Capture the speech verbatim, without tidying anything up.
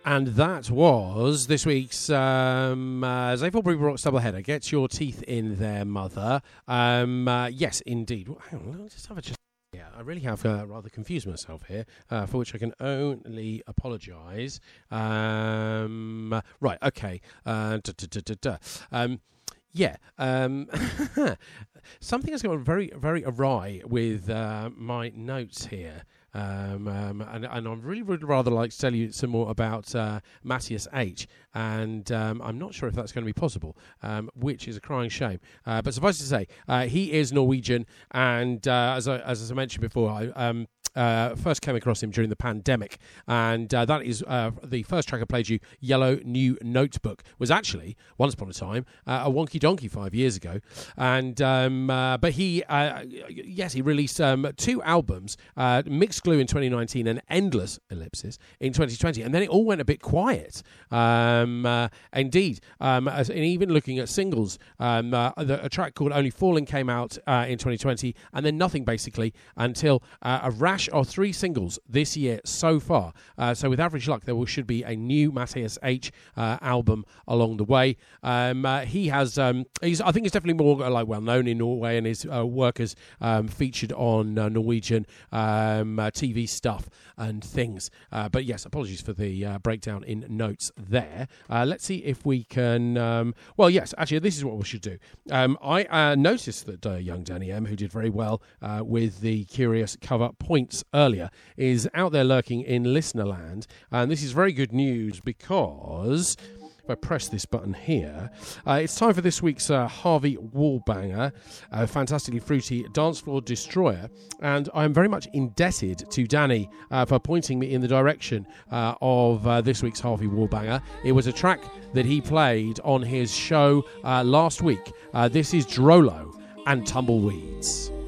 And that was this week's um, uh, Zayful Brew Rocks doubleheader. Get your teeth in there, mother. Um, uh, yes, indeed. Well, hang on, let's just have a just. Yeah, I really have uh, rather confused myself here, uh, for which I can only apologise. Um, right, okay. Uh, duh, duh, duh, duh, duh. Um, yeah, um, something has gone very, very awry with uh, my notes here. Um, um, and, and I really would rather like to tell you some more about uh, Matthias H. And um, I'm not sure if that's going to be possible, um, which is a crying shame. Uh, but suffice to say, uh, he is Norwegian. And uh, as, I, as I mentioned before, I um, uh, first came across him during the pandemic. And uh, that is uh, the first track I played you, Yellow New Notebook, was actually, once upon a time, uh, a Wonky Donkey five years ago. And um, uh, But he, uh, yes, he released um, two albums, uh, Mixed Glue in twenty nineteen and Endless Ellipsis in twenty twenty, and then it all went a bit quiet. Um, uh, indeed, um, as, and even looking at singles, um, uh, the, a track called Only Falling came out uh, in twenty twenty, and then nothing basically until uh, a rash of three singles this year so far. Uh, so with average luck, there will, should be a new Matthias H. Uh, album along the way. Um, uh, he has, um, he's, I think, he's definitely more uh, like well known in Norway, and his uh, work is um, featured on uh, Norwegian um, uh, T V stuff and things. Uh, but yes, apologies for the uh, breakdown in notes there. Uh, let's see if we can... Um, well, yes, actually, this is what we should do. Um, I uh, noticed that uh, young Danny M, who did very well uh, with the Curious cover Points earlier, is out there lurking in Listenerland. And this is very good news because... If I press this button here, uh, it's time for this week's uh, Harvey Wallbanger, a fantastically fruity dance floor destroyer, and I'm very much indebted to Danny uh, for pointing me in the direction uh, of uh, this week's Harvey Wallbanger. It was a track that he played on his show uh, last week. Uh, this is Drolo and Tumbleweeds.